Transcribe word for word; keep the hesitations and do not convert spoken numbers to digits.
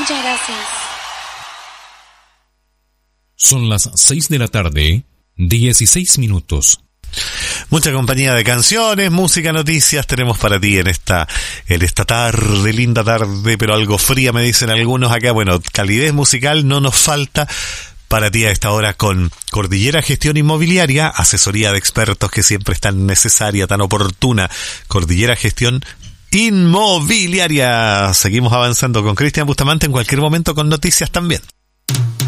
Muchas gracias. Son las seis de la tarde, dieciséis minutos. Mucha compañía de canciones, música, noticias tenemos para ti en esta en esta tarde, linda tarde, pero algo fría me dicen algunos acá. Bueno, calidez musical no nos falta para ti a esta hora con Cordillera Gestión Inmobiliaria, asesoría de expertos que siempre es tan necesaria, tan oportuna. Cordillera Gestión Inmobiliaria. Seguimos avanzando con Cristian Bustamante en cualquier momento con noticias también.